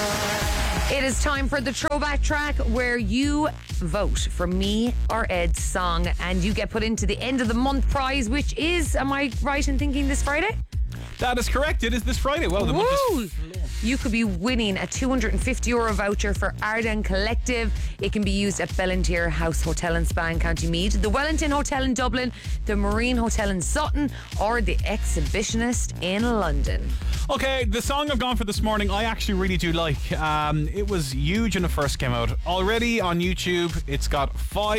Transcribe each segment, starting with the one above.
It is time for the throwback track where you vote for me or Ed's song and you get put into the end of the month prize, which is, am I right in thinking this Friday? That is correct. It is this Friday. Well, the month is... You could be winning a €250 voucher for Arden Collective. It can be used at Bellentere House Hotel and Spa in County Meath, the Wellington Hotel in Dublin, the Marine Hotel in Sutton, or the Exhibitionist in London. Okay, the song I've gone for this morning, I actually really do like. It was huge when it first came out. Already on YouTube, it's got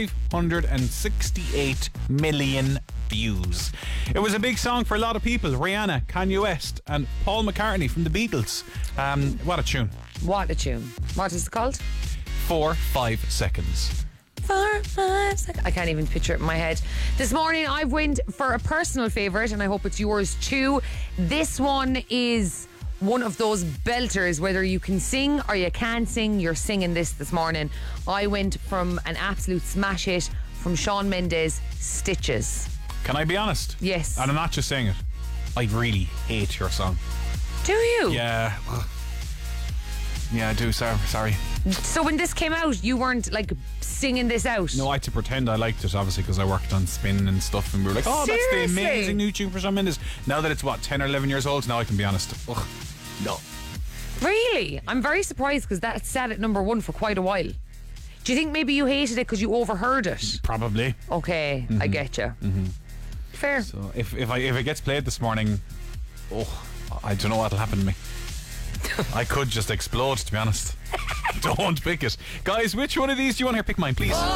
568 million views. It was a big song for a lot of people. Rihanna, Kanye West, and Paul McCartney from the Beatles. What a tune. What a tune. What is it called? 4-5 seconds. 4-5 seconds. I can't even picture it in my head. This morning I've went for a personal favourite and I hope it's yours too. This one is one of those belters. Whether you can sing or you can't sing, you're singing this morning. I went from an absolute smash hit from Shawn Mendes, Stitches. Can I be honest? Yes. And I'm not just saying it. I really hate your song. Do you? Yeah. Yeah, I do. Sorry. So when this came out, you weren't like singing this out? No, I had to pretend I liked it, obviously, because I worked on Spin and stuff, and we were like, oh, Seriously? that's the amazing new tune for Shawn Mendes. Now that it's, 10 or 11 years old, now I can be honest. Ugh, no. Really? I'm very surprised because that sat at number one for quite a while. Do you think maybe you hated it because you overheard it? Probably. Okay, I get you. Mm-hmm. Fair. So if it gets played this morning, I don't know what'll happen to me. I could just explode, to be honest. Don't pick it. Guys, which one of these do you want to hear? Pick mine, please.